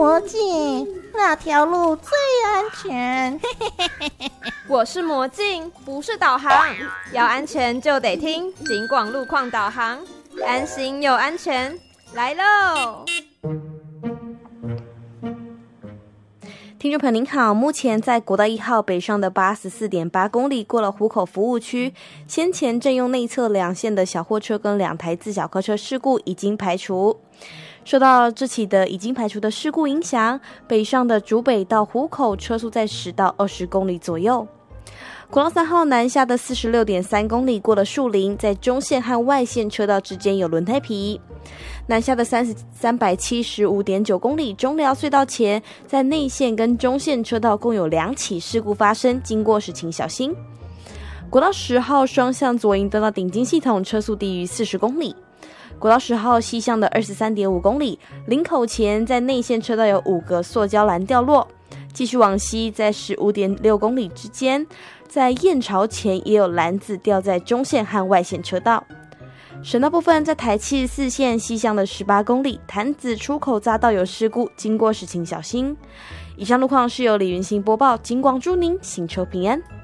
魔镜，那条路最安全。 我是魔镜，不是导航，要安全就得听警广路况导航，安心又安全，来喽！ 听众朋友您好，目前在国道1号北上的84.8公里过了湖口服务区，先前正用内侧2线的小货车跟2台自小客车事故已经排除。受到这起的已经排除的事故影响，北上的竹北到湖口车速在10到20公里左右。国道3号南下的46.3公里过了树林，在中线和外线车道之间有轮胎皮。南下的375.9公里中寮隧道前，在内线跟中线车道共有2起事故发生，经过时请小心。国道10号双向左营灯到顶金系统车速低于40公里。国道10号西向的23.5公里，林口前在内线车道有5个塑胶栏掉落。继续往西，在15.6公里之间，在燕巢前也有篮子掉在中线和外线车道。省道部分，在台74线西向的18公里，潭子出口匝道有事故，经过时请小心。以上路况是由李云欣播报，警广祝您行车平安。